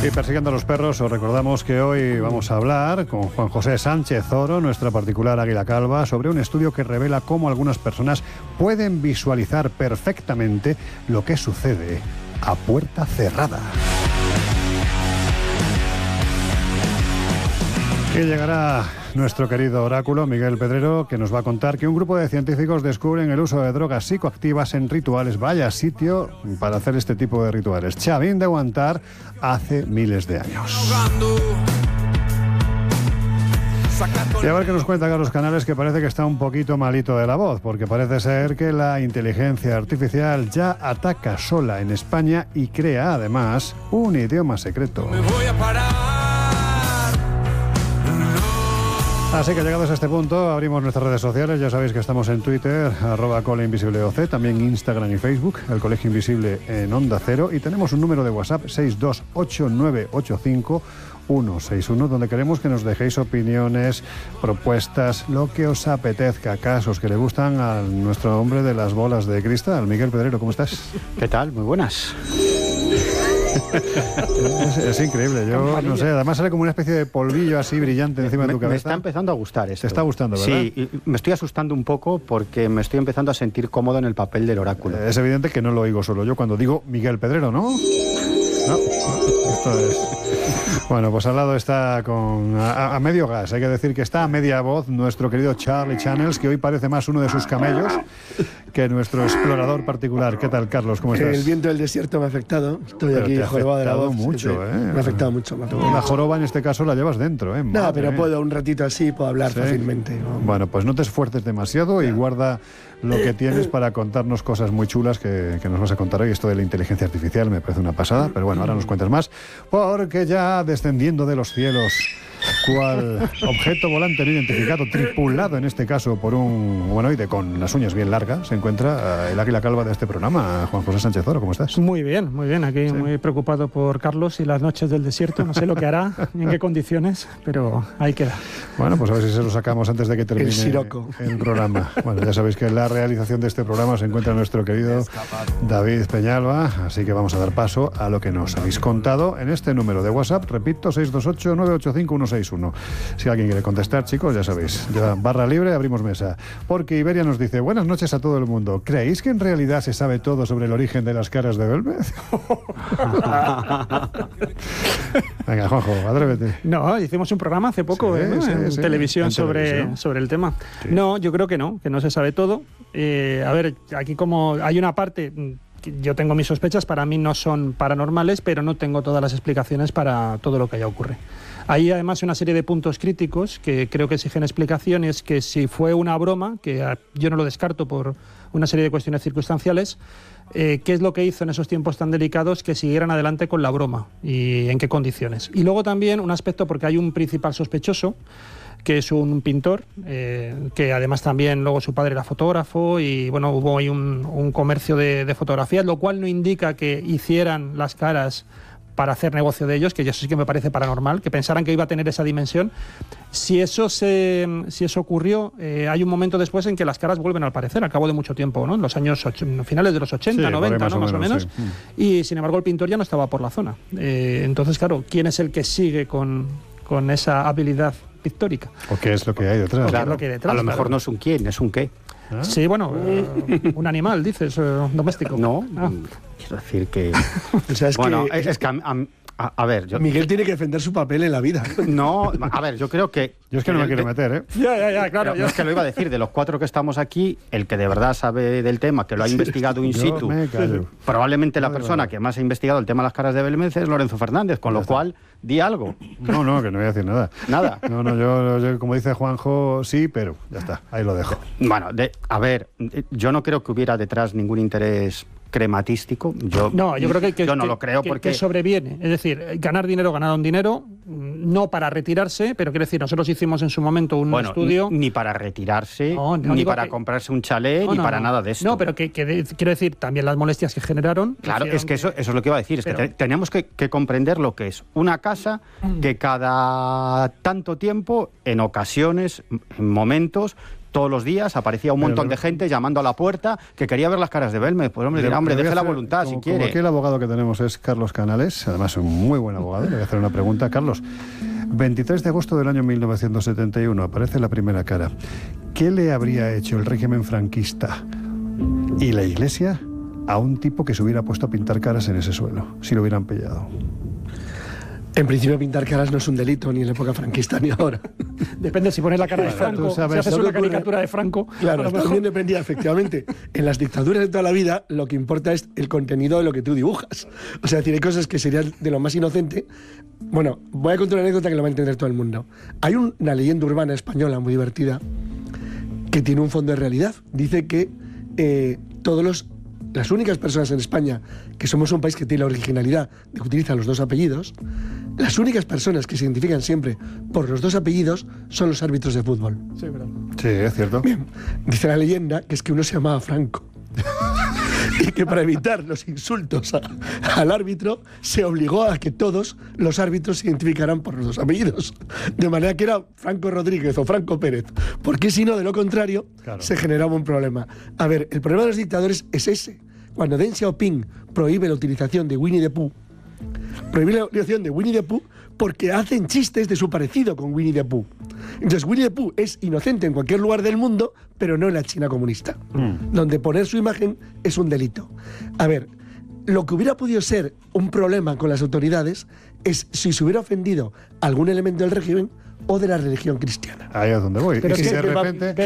Y persiguiendo a los perros, os recordamos que hoy vamos a hablar con Juan José Sánchez Oro, nuestra particular águila calva, sobre un estudio que revela cómo algunas personas pueden visualizar perfectamente lo que sucede a puerta cerrada. Y llegará nuestro querido oráculo, Miguel Pedrero, que nos va a contar que un grupo de científicos descubren el uso de drogas psicoactivas en rituales. Vaya sitio para hacer este tipo de rituales. Chavín de Guantar hace miles de años. Y a ver qué nos cuenta Carlos Canales, que parece que está un poquito malito de la voz, porque parece ser que la inteligencia artificial ya ataca sola en España y crea además un idioma secreto. Me voy a parar. Así que llegados a este punto, abrimos nuestras redes sociales. Ya sabéis que estamos en Twitter, @ColeInvisibleOC, también Instagram y Facebook, El Colegio Invisible en Onda Cero. Y tenemos un número de WhatsApp, 628985161, donde queremos que nos dejéis opiniones, propuestas, lo que os apetezca, casos que le gustan a nuestro hombre de las bolas de cristal. Miguel Pedrero, ¿cómo estás? ¿Qué tal? Muy buenas. Es increíble, yo no sé, además sale como una especie de polvillo así brillante encima de tu cabeza. Me está empezando a gustar esto. Te está gustando, ¿verdad? Sí, y me estoy asustando un poco porque me estoy empezando a sentir cómodo en el papel del oráculo. Es evidente que no lo oigo solo yo cuando digo Miguel Pedrero, ¿no? No, esto es... Bueno, pues al lado está a medio gas, hay que decir que está a media voz nuestro querido Charlie Channels, que hoy parece más uno de sus camellos que nuestro explorador particular. ¿Qué tal, Carlos? ¿Cómo estás? El viento del desierto me ha afectado. Estoy Pero aquí jorobado de la voz. mucho, Sí, me ha afectado mucho. La joroba en este caso la llevas dentro, ¿eh? No, pero puedo un ratito así, puedo hablar fácilmente, ¿no? Bueno, pues no te esfuerces demasiado y guarda lo que tienes para contarnos cosas muy chulas que nos vas a contar hoy. Esto de la inteligencia artificial me parece una pasada, pero bueno, ahora nos cuentas más, porque ya descendiendo de los cielos, cual objeto volante no identificado, tripulado en este caso por un humanoide con las uñas bien largas, se encuentra el águila calva de este programa, Juan José Sánchez Oro. ¿Cómo estás? Muy bien, aquí muy preocupado por Carlos y las noches del desierto. No sé lo que hará ni en qué condiciones, pero ahí queda. Bueno, pues a ver si se lo sacamos antes de que termine el programa. Bueno, ya sabéis que en la realización de este programa se encuentra nuestro querido David Peñalba, así que vamos a dar paso a lo que nos habéis contado en este número de WhatsApp, repito, 628-985-161. Si alguien quiere contestar, chicos, ya sabéis, ya barra libre, abrimos mesa. Porque Iberia nos dice: buenas noches a todo el mundo. ¿Creéis que en realidad se sabe todo sobre el origen de las caras de Belmez? Venga, Juanjo, atrévete. No, hicimos un programa hace poco en televisión sobre el tema. Sí. No, yo creo que no se sabe todo. A ver, aquí como hay una parte... Yo tengo mis sospechas, para mí no son paranormales, pero no tengo todas las explicaciones para todo lo que allá ocurre. Hay además una serie de puntos críticos que creo que exigen explicación, y es que si fue una broma, que yo no lo descarto por una serie de cuestiones circunstanciales, ¿qué es lo que hizo en esos tiempos tan delicados que siguieran adelante con la broma y en qué condiciones? Y luego también un aspecto, porque hay un principal sospechoso, que es un pintor, que además también luego su padre era fotógrafo, y bueno, hubo ahí un comercio de fotografías, lo cual no indica que hicieran las caras para hacer negocio de ellos, que yo sí que me parece paranormal, que pensaran que iba a tener esa dimensión. Si eso ocurrió, hay un momento después en que las caras vuelven a aparecer, al cabo de mucho tiempo, ¿no? En los años finales de los 80, 90, ¿no? Más o menos. Sí. Y sin embargo el pintor ya no estaba por la zona. Entonces, claro, ¿quién es el que sigue con esa habilidad pictórica? ¿O qué es lo que hay detrás? Claro, lo que hay detrás, a lo mejor no es un quién, es un qué. ¿Ah? Sí, bueno, un animal, dices, doméstico. No, quiero decir que... O sea, es que a ver, Miguel tiene que defender su papel en la vida. No, a ver, yo creo que... Yo es que no me quiero meter, ¿eh? Ya, claro. Yo es que lo iba a decir, de los 4 que estamos aquí, el que de verdad sabe del tema, que lo ha investigado in situ, probablemente la persona que más ha investigado el tema de las caras de Belmez es Lorenzo Fernández, con lo cual, di algo. No, que no voy a decir nada. ¿Nada? No, yo como dice Juanjo, sí, pero ya está, ahí lo dejo. Bueno, a ver, yo no creo que hubiera detrás ningún interés crematístico. Yo creo que yo no lo creo porque sobreviene. Es decir, ganaron dinero, no para retirarse, pero quiero decir, nosotros hicimos en su momento un estudio... Ni para retirarse, ni para comprarse un chalet, ni para nada de esto. No, pero quiero decir, también las molestias que generaron... Claro, es que eso es lo que iba a decir, es que tenemos que comprender lo que es una casa que cada tanto tiempo, en ocasiones, en momentos, todos los días aparecía un montón de gente llamando a la puerta que quería ver las caras de Belmez. Pues hombre, dirá, hombre, deje la voluntad si quiere. Como aquí el abogado que tenemos es Carlos Canales, además un muy buen abogado, le voy a hacer una pregunta. Carlos, 23 de agosto del año 1971, aparece la primera cara. ¿Qué le habría hecho el régimen franquista y la Iglesia a un tipo que se hubiera puesto a pintar caras en ese suelo, si lo hubieran pillado? En principio, pintar caras no es un delito ni en la época franquista ni ahora. Depende si pones la cara de Franco, si haces una caricatura de Franco. Claro, también dependía, efectivamente. En las dictaduras de toda la vida, lo que importa es el contenido de lo que tú dibujas. O sea, tiene cosas que serían de lo más inocente. Bueno, voy a contar una anécdota que lo va a entender todo el mundo. Hay una leyenda urbana española muy divertida que tiene un fondo de realidad. Dice que las únicas personas en España, que somos un país que tiene la originalidad de que utiliza los dos apellidos, las únicas personas que se identifican siempre por los dos apellidos son los árbitros de fútbol. Sí, ¿verdad? Sí, es cierto. Bien, dice la leyenda que es que uno se llamaba Franco y que para evitar los insultos al árbitro se obligó a que todos los árbitros se identificaran por los dos apellidos. De manera que era Franco Rodríguez o Franco Pérez. Porque si no, de lo contrario, claro, se generaba un problema. A ver, el problema de los dictadores es ese. Cuando Deng Xiaoping prohíbe la utilización de Winnie the Pooh, porque hacen chistes de su parecido con Winnie the Pooh. Entonces Winnie the Pooh es inocente en cualquier lugar del mundo, pero no en la China comunista, donde poner su imagen es un delito. A ver, lo que hubiera podido ser un problema con las autoridades es si se hubiera ofendido algún elemento del régimen o de la religión cristiana. Ahí es donde voy. Pero y si de repente